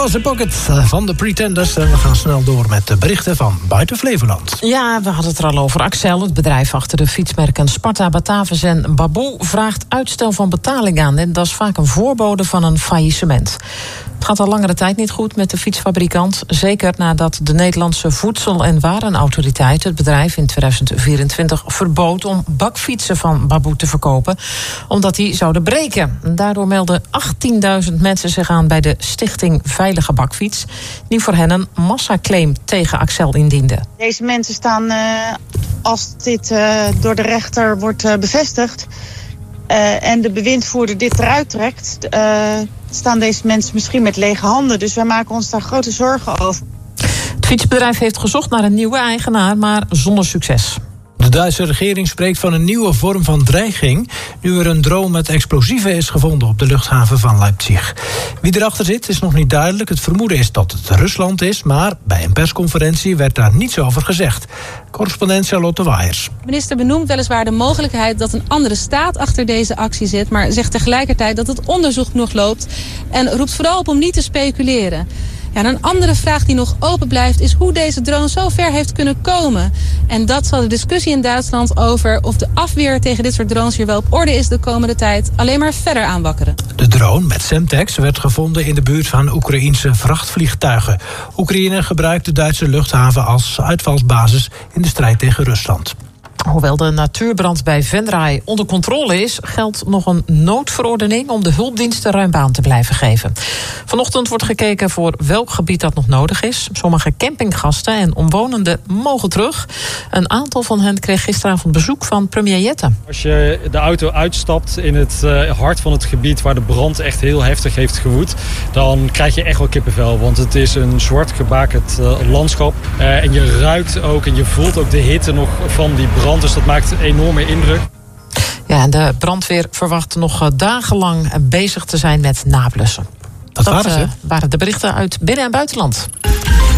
was The Pocket van de Pretenders. En we gaan snel door met de berichten van buiten Flevoland. Ja, we hadden het er al over. Axel, het bedrijf achter de fietsmerken Sparta, Batavus en Babou, vraagt uitstel van betaling aan. En dat is vaak een voorbode van een faillissement. Het gaat al langere tijd niet goed met de fietsfabrikant. Zeker nadat de Nederlandse Voedsel- en Warenautoriteit het bedrijf in 2024 verbood om bakfietsen van Babou te verkopen, omdat die zouden breken. Daardoor melden 18.000 mensen zich aan bij de Stichting Veilige Bakfiets, die voor hen een massaclaim tegen Axel indiende. Deze mensen staan, als dit door de rechter wordt bevestigd en de bewindvoerder dit eruit trekt, staan deze mensen misschien met lege handen. Dus wij maken ons daar grote zorgen over. Het fietsbedrijf heeft gezocht naar een nieuwe eigenaar, maar zonder succes. De Duitse regering spreekt van een nieuwe vorm van dreiging, nu er een drone met explosieven is gevonden op de luchthaven van Leipzig. Wie erachter zit is nog niet duidelijk. Het vermoeden is dat het Rusland is, maar bij een persconferentie werd daar niets over gezegd. Correspondent Charlotte Waaiers. De minister benoemt weliswaar de mogelijkheid dat een andere staat achter deze actie zit, maar zegt tegelijkertijd dat het onderzoek nog loopt en roept vooral op om niet te speculeren. Ja, en een andere vraag die nog open blijft is hoe deze drone zo ver heeft kunnen komen. En dat zal de discussie in Duitsland over of de afweer tegen dit soort drones hier wel op orde is de komende tijd alleen maar verder aanwakkeren. De drone met Semtex werd gevonden in de buurt van Oekraïense vrachtvliegtuigen. Oekraïne gebruikt de Duitse luchthaven als uitvalsbasis in de strijd tegen Rusland. Hoewel de natuurbrand bij Venray onder controle is, geldt nog een noodverordening om de hulpdiensten ruim baan te blijven geven. Vanochtend wordt gekeken voor welk gebied dat nog nodig is. Sommige campinggasten en omwonenden mogen terug. Een aantal van hen kreeg gisteravond bezoek van premier Jette. Als je de auto uitstapt in het hart van het gebied waar de brand echt heel heftig heeft gewoed, dan krijg je echt wel kippenvel. Want het is een zwart gebakerd landschap. En je ruikt ook en je voelt ook de hitte nog van die brand. Dus dat maakt een enorme indruk. Ja, en de brandweer verwacht nog dagenlang bezig te zijn met nablussen. Dat waren de berichten uit binnen- en buitenland.